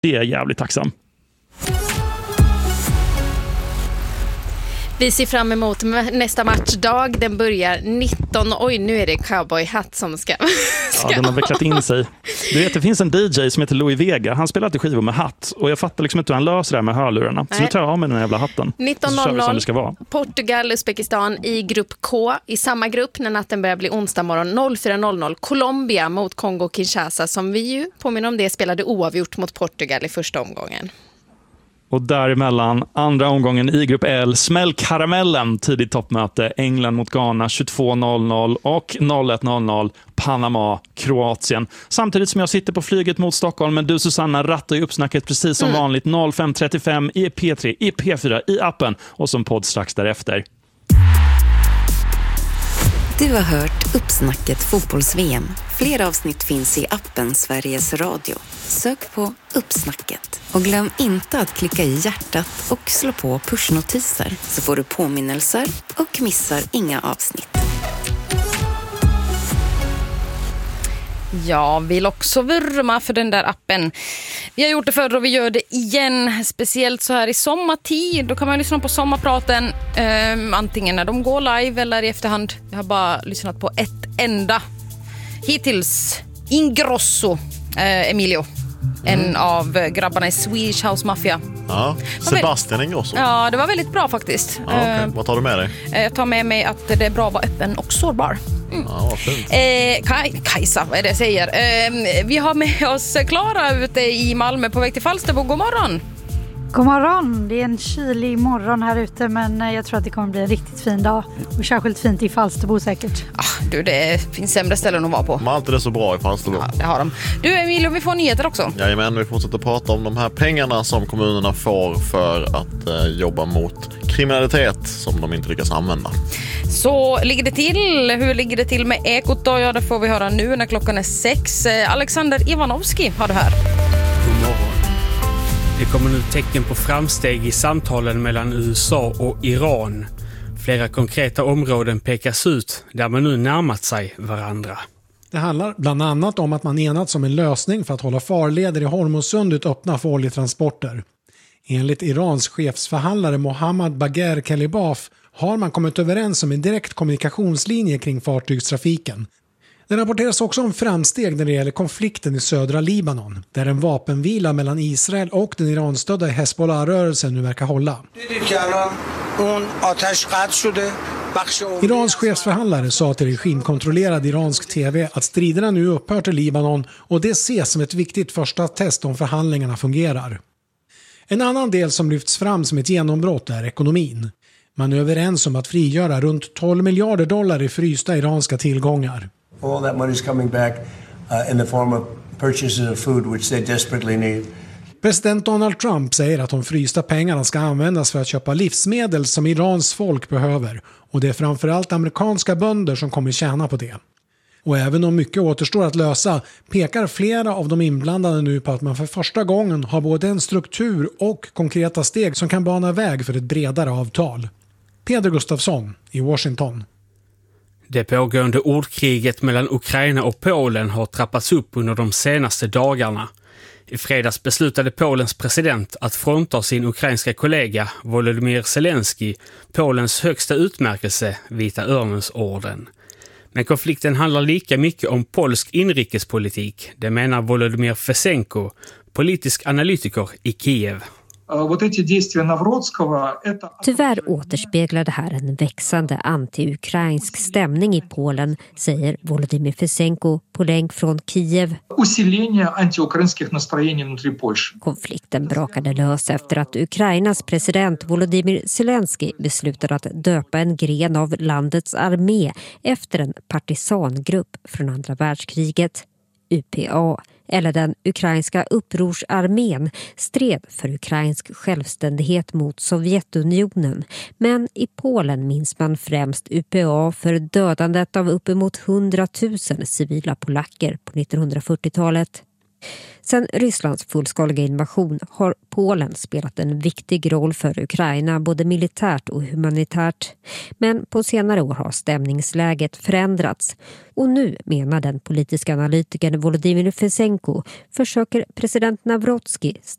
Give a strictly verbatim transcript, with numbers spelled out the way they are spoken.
Det är jag jävligt tacksam. Vi ser fram emot nästa matchdag. Den börjar nitton. Oj, nu är det cowboyhatt som ska... ska ja, den har vecklat in sig. Du vet, det finns en D J som heter Louis Vega. Han spelar alltid skivor med hatt. Och jag fattar liksom inte hur han löser det här med hörlurarna. Nej. Så nu tar jag av med den här jävla hatten. nitton noll noll. Portugal, Uzbekistan i grupp K. I samma grupp när natten börjar bli onsdag morgon noll fyra noll noll. Colombia mot Kongo-Kinshasa, som vi ju, påminner om det, spelade oavgjort mot Portugal i första omgången. Och däremellan andra omgången i grupp L, smäll karamellen, tidigt toppmöte, England mot Ghana tjugotvå noll noll och noll ett noll noll, Panama, Kroatien. Samtidigt som jag sitter på flyget mot Stockholm, men du Susanna rattar ju uppsnacket precis som mm. vanligt noll fem trettiofem i P tre, i P fyra, i appen och som podd strax därefter. Du har hört Uppsnacket fotbolls-V M. Fler avsnitt finns i appen Sveriges Radio. Sök på Uppsnacket. Och glöm inte att klicka i hjärtat och slå på pushnotiser så får du påminnelser och missar inga avsnitt. Jag vill också vurma för den där appen. Vi har gjort det förr och vi gör det igen. Speciellt så här i sommartid. Då kan man lyssna på sommarpraten. Eh, antingen när de går live eller i efterhand. Jag har bara lyssnat på ett enda. Hittills Ingrosso, eh, Emilio. Mm. En av grabbarna i Swedish House Mafia. Ja, Sebastian Ingrosso. Ja, det var väldigt bra faktiskt. Ja, okay. Vad tar du med dig? Jag tar med mig att det är bra att vara öppen och sårbar. Mm. Ja, vad fint. Eh, Kaj, Kajsa, vad är det jag säger? Eh, vi har med oss Klara ute i Malmö på väg till Falsterbo. God morgon! God morgon! Det är en kylig morgon här ute, men jag tror att det kommer bli en riktigt fin dag. Och särskilt fint i Falsterbo säkert. Ah, du, det finst sämre ställen att vara på. De har alltid det så bra i Falsterbo. Ja, det har de. Du Emilio, vi får nyheter också. Jajamän, vi fortsätter prata om de här pengarna som kommunerna får för att eh, jobba mot kriminalitet som de inte lyckas använda. Så ligger det till? Hur ligger det till med Ekot då? Ja, det får vi höra nu när klockan är sex. Alexander Ivanovski har det här. God morgon. Det kommer nu tecken på framsteg i samtalen mellan U S A och Iran. Flera konkreta områden pekas ut där man nu närmat sig varandra. Det handlar bland annat om att man enats om en lösning för att hålla farleder i Hormuzsundet öppna för oljetransporter. Enligt Irans chefsförhandlare Mohammad Bagher Kalibaf har man kommit överens om en direkt kommunikationslinje kring fartygstrafiken. Det rapporteras också om framsteg när det gäller konflikten i södra Libanon, där en vapenvila mellan Israel och den Iranstödda Hezbollah-rörelsen nu verkar hålla. Irans chefsförhandlare sa till regimkontrollerad iransk tv att striderna nu upphört i Libanon och det ses som ett viktigt första test om förhandlingarna fungerar. En annan del som lyfts fram som ett genombrott är ekonomin. Man är överens om att frigöra runt tolv miljarder dollar i frysta iranska tillgångar. All that money is coming back uh, in the form of purchases of food which they desperately need. President Donald Trump säger att de frysta pengarna ska användas för att köpa livsmedel som Irans folk behöver. Och det är framförallt amerikanska bönder som kommer tjäna på det. Och även om mycket återstår att lösa pekar flera av de inblandade nu på att man för första gången har både en struktur och konkreta steg som kan bana väg för ett bredare avtal. Peder Gustafsson i Washington. Det pågående ordkriget mellan Ukraina och Polen har trappats upp under de senaste dagarna. I fredags beslutade Polens president att frånta sin ukrainska kollega Volodymyr Zelensky Polens högsta utmärkelse, Vita Örnens-orden. Men konflikten handlar lika mycket om polsk inrikespolitik, det menar Volodymyr Fesenko, politisk analytiker i Kiev. Tyvärr återspeglar det här en växande anti-ukrainsk stämning i Polen, säger Volodymyr Fesenko på länk från Kiev. Konflikten brakade lös efter att Ukrainas president Volodymyr Zelensky beslutade att döpa en gren av landets armé efter en partisangrupp från andra världskriget. U P A, eller den ukrainska upprorsarmén, stred för ukrainsk självständighet mot Sovjetunionen. Men i Polen minns man främst U P A för dödandet av uppemot hundratusen civila polacker på nittonhundrafyrtiotalet. Sedan Rysslands fullskaliga invasion har Polen spelat en viktig roll för Ukraina, både militärt och humanitärt. Men på senare år har stämningsläget förändrats. Och nu, menar den politiska analytikern Volodymyr Fesenko, försöker president Nawrocki